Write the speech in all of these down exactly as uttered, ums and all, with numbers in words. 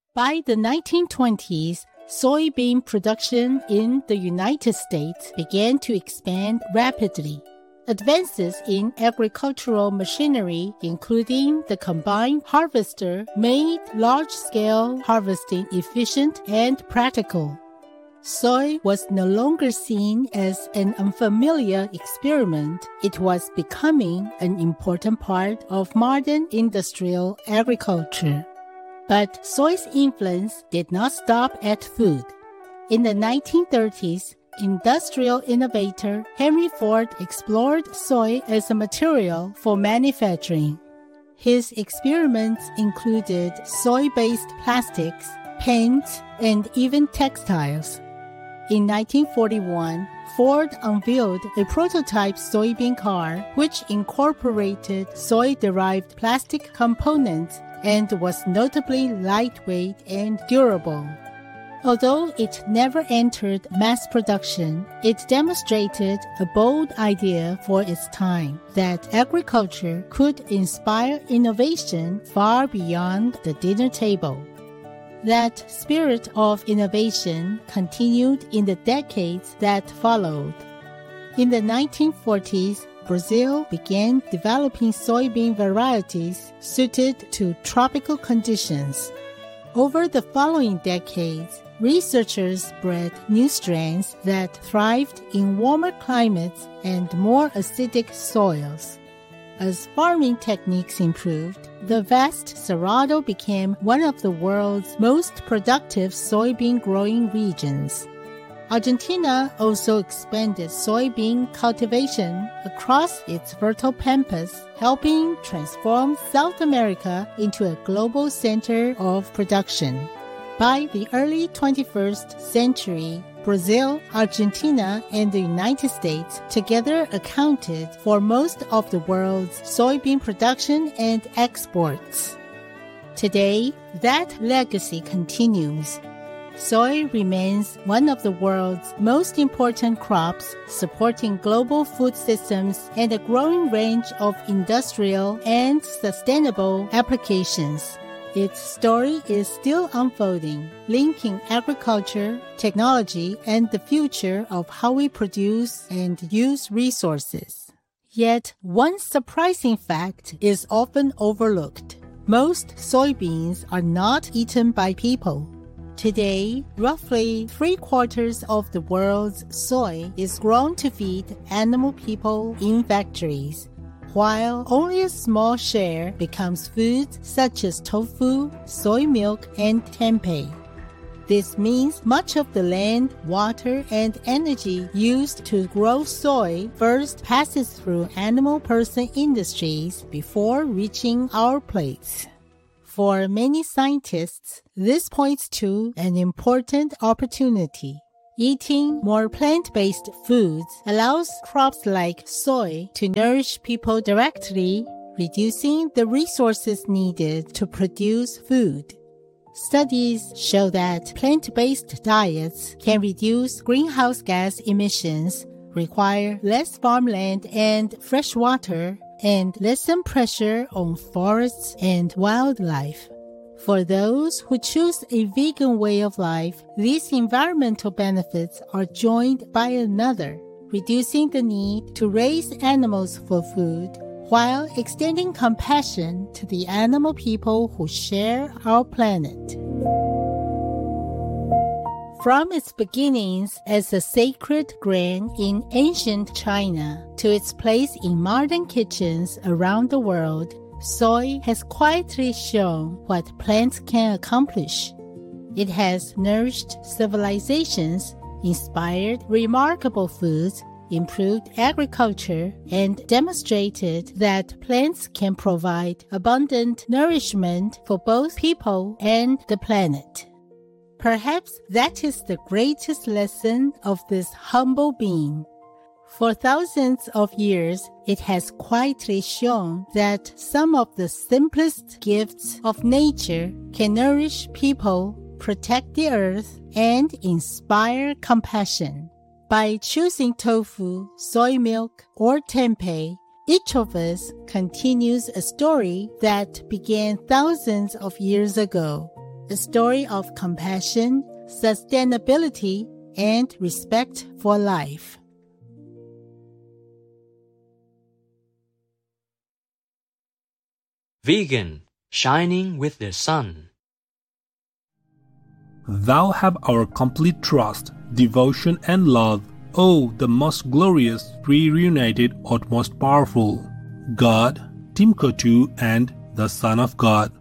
By the nineteen twenties, soybean production in the United States began to expand rapidly. Advances in agricultural machinery, including the combine harvester, made large-scale harvesting efficient and practical. Soy was no longer seen as an unfamiliar experiment. It was becoming an important part of modern industrial agriculture. But soy's influence did not stop at food. In the nineteen thirties, industrial innovator Henry Ford explored soy as a material for manufacturing. His experiments included soy-based plastics, paints, and even textiles. In nineteen forty-one, Ford unveiled a prototype soybean car which incorporated soy-derived plastic components and was notably lightweight and durable. Although it never entered mass production, it demonstrated a bold idea for its time that agriculture could inspire innovation far beyond the dinner table. That spirit of innovation continued in the decades that followed. In the nineteen forties, Brazil began developing soybean varieties suited to tropical conditions. Over the following decades, researchers bred new strains that thrived in warmer climates and more acidic soils. As farming techniques improved, the vast Cerrado became one of the world's most productive soybean growing regions. Argentina also expanded soybean cultivation across its fertile pampas, helping transform South America into a global center of production. By the early twenty-first century, Brazil, Argentina, and the United States together accounted for most of the world's soybean production and exports. Today, that legacy continues. Soy remains one of the world's most important crops, supporting global food systems and a growing range of industrial and sustainable applications. Its story is still unfolding, linking agriculture, technology, and the future of how we produce and use resources. Yet, one surprising fact is often overlooked. Most soybeans are not eaten by people. Today, roughly three-quarters of the world's soy is grown to feed animal people in factories, while only a small share becomes foods such as tofu, soy milk, and tempeh. This means much of the land, water, and energy used to grow soy first passes through animal-person industries before reaching our plates. For many scientists, this points to an important opportunity. Eating more plant-based foods allows crops like soy to nourish people directly, reducing the resources needed to produce food. Studies show that plant-based diets can reduce greenhouse gas emissions, require less farmland and fresh water, and lessen pressure on forests and wildlife. For those who choose a vegan way of life, these environmental benefits are joined by another, reducing the need to raise animals for food, while extending compassion to the animal people who share our planet. From its beginnings as a sacred grain in ancient China to its place in modern kitchens around the world, soy has quietly shown what plants can accomplish. It has nourished civilizations, inspired remarkable foods, improved agriculture, and demonstrated that plants can provide abundant nourishment for both people and the planet. Perhaps that is the greatest lesson of this humble being. For thousands of years, it has quietly shown that some of the simplest gifts of nature can nourish people, protect the earth, and inspire compassion. By choosing tofu, soy milk, or tempeh, each of us continues a story that began thousands of years ago. a story of compassion, sustainability, and respect for life. Vegan, shining with the sun. Thou have our complete trust, devotion, and love, O the most glorious, three reunited, utmost powerful, God, Timkotu, and the Son of God.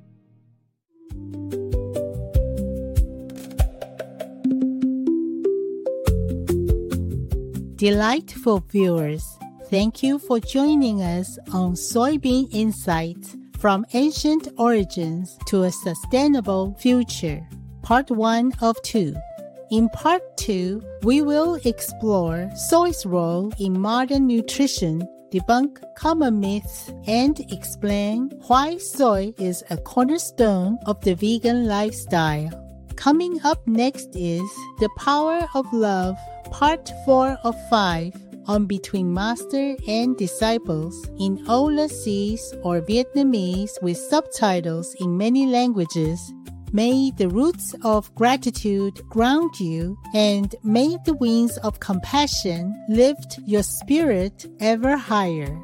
Delightful viewers, thank you for joining us on Soybean Insights from Ancient Origins to a Sustainable Future, Part one of two. In Part two, we will explore soy's role in modern nutrition, debunk common myths, and explain why soy is a cornerstone of the vegan lifestyle. Coming up next is The Power of Love, Part four of five, on Between Master and Disciples in Aulacese or Vietnamese with subtitles in many languages. May the roots of gratitude ground you, and may the wings of compassion lift your spirit ever higher.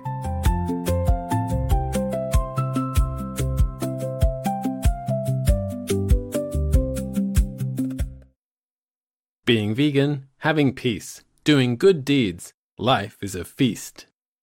Being vegan, having peace, doing good deeds, life is a feast.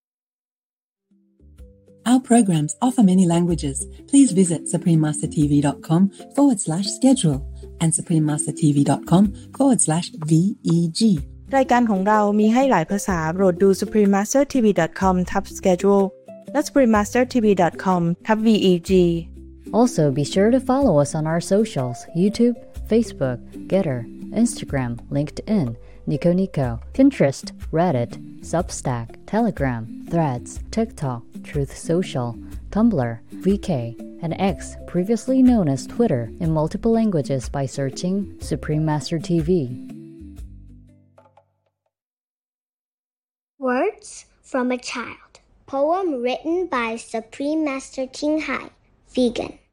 Our programs offer many languages. Please visit suprememastertv.com forward slash schedule and suprememastertv.com forward slash VEG รายการของเรามีให้หลายภาษาโปรดดู suprememastertv.com ทับ schedule และ suprememastertv.com ทับ วี อี จี Also, be sure to follow us on our socials: YouTube, Facebook, Getter, Instagram, LinkedIn, Nico Nico, Pinterest, Reddit, Substack, Telegram, Threads, TikTok, Truth Social, Tumblr, V K, and X, previously known as Twitter, in multiple languages by searching Supreme Master T V. Words from a Child. Poem written by Supreme Master Ting Hai, vegan.